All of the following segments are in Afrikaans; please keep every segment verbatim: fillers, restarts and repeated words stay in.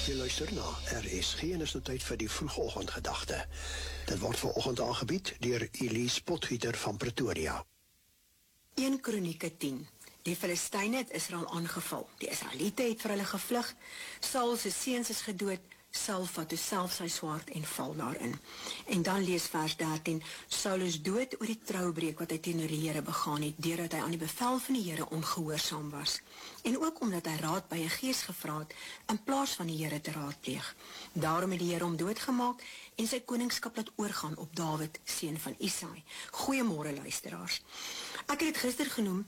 Jy luister na R S G en is nou tyd vir die vroegoggendgedagte. Dit word vanoggend aangebied deur Elise Potgieter van Pretoria. een Kronieke tien. Die Filistyne het Israel aangeval. Die Israeliete het vir hulle gevlug. Saul se seuns is gedood. Saul vat toe self sy swaard en val daarin. En dan lees vers dertien. Saul is dood oor die troubreek wat hy teenoor die Here begaan het, deurdat hy aan die bevel van die Here ongehoorsaam was. En ook omdat hy raad by 'n gees gevra het, in plaas van die Here te raadpleeg. Daarom het die Here hom doodgemaak en sy koningskap laat oorgaan op Dawid, seun van Isaai. Goeiemôre luisteraars. Ek het dit gister genoem,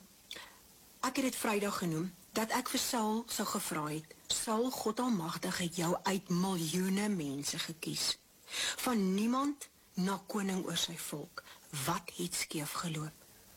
ek het dit Vrydag genoem, dat ek vir Saul sou gevra het, Saul, God Almagtig het jou uit miljoene mense gekies. Van niemand na koning oor sy volk. Wat het skeef geloop?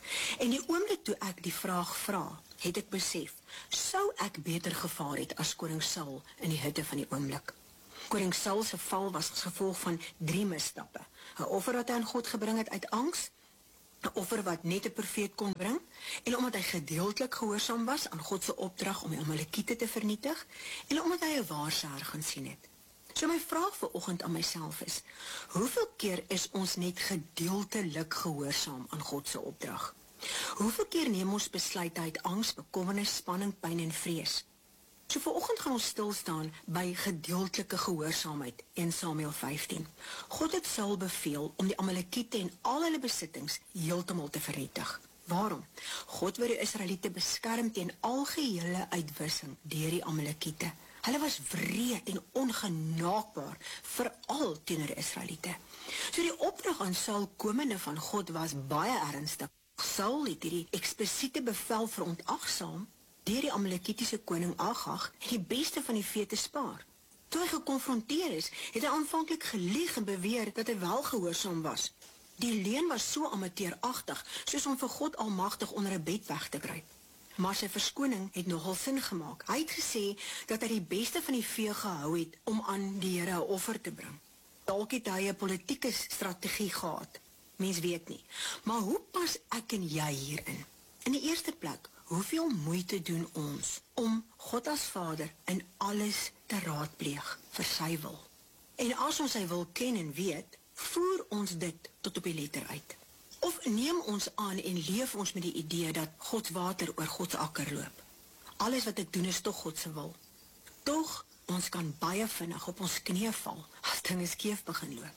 En die oomblik toe ek die vraag vra, het ek besef, sou ek beter gevaar het as koning Saul in die hitte van die oomblik. Koning Saul se val was as gevolg van drie misstappe. 'n Offer wat hy aan God gebring het uit angs, 'n offer wat net 'n profeet kon bring, en omdat hy gedeeltelik gehoorsaam was aan God se opdrag om die Amalekiete te vernietig, en omdat hy 'n waarsêer gaan sien het. So my vraag vanoggend aan myself is, hoeveel keer is ons net gedeeltelik gehoorsaam aan God se opdrag? Hoeveel keer neem ons besluite uit angs, bekommernis, spanning, pyn en vrees? So vanoggend gaan ons stil staan by gedeeltelike gehoorsaamheid, een Samuel vyftien. God het Saul beveel om die Amalekiete en al hulle besittings heeltemal te vernietig. Waarom? God wou die Israeliete beskerm teen algehele uitwissing deur die Amalekiete. Hulle was wreed en ongenaakbaar, veral teenoor die Israeliete. So die opdrag aan Saul komende van God was baie ernstig. Saul het hierdie eksplisiete bevel verontagsaam deur die Amalekitiese koning Agag en die beste van die vee te spaar. Toe hy gekonfronteer is, het hy aanvanklik gelieg en beweer dat hy wel gehoorsaam was. Die leuen was so amateuragtig, soos om vir God Almagtig onder 'n bed weg te kruip. Maar sy verskoning het nogal sin gemaak. Hy het gesê dat hy die beste van die vee gehou het om aan die Here 'n offer te bring. Dalk het hy 'n politieke strategie gehad. Mens weet nie. Maar hoe pas ek en jy hierin? In die eerste plek, hoeveel moeite doen ons om God as Vader in alles te raadpleeg vir sy wil? En as ons sy wil ken en weet, voer ons dit tot op die letter uit. Of neem ons aan en leef ons met die idee dat God water oor God se akker loop. Alles wat ek doen is tog God se wil. Tog, ons kan baie vinnig op ons knieë val as dinge skeef begin loop.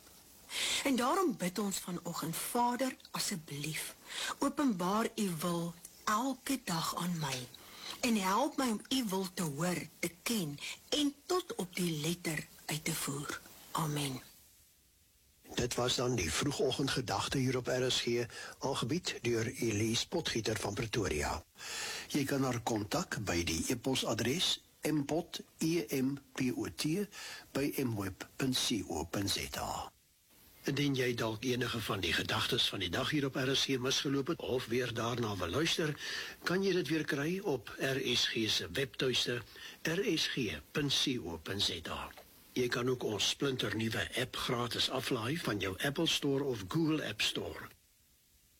En daarom bid ons vanoggend, Vader, asseblief, openbaar u wil elke dag aan my en help my om u wil te hoor, te ken en tot op die letter uit te voer. Amen. Dit was dan die vroegoggendgedagte hier op R S G, aangebied deur Elise Potgieter van Pretoria. Jy kan haar kontak by die e-posadres mpot, e m p o t, by m web punt co punt z a. Indien jy dalk enige van die gedagtes van die dag hier op R S G misgeloop het, of weer daarna wil luister, kan jy dit weer kry op R S G se webtuiste, r s g punt co punt z a. Jy kan ook ons splinternuwe app gratis aflaai van jou Apple Store of Google App Store.